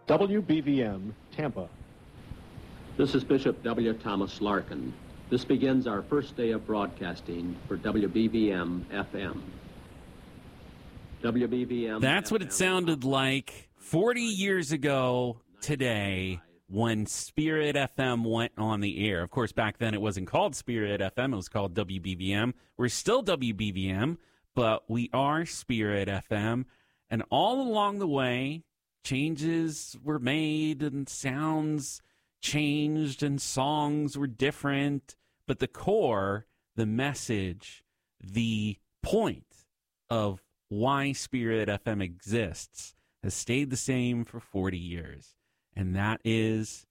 WBVM, Tampa. This is Bishop W. Thomas Larkin. This begins our first day of broadcasting for WBVM FM. WBVM. That's what it sounded like 40 years ago today when Spirit FM went on the air. Of course, back then it wasn't called Spirit FM. It was called WBVM. We're still WBVM, but we are Spirit FM. And all along the way, changes were made and sounds changed and songs were different. But the core, the message, the point of why Spirit FM exists has stayed the same for 40 years. And that is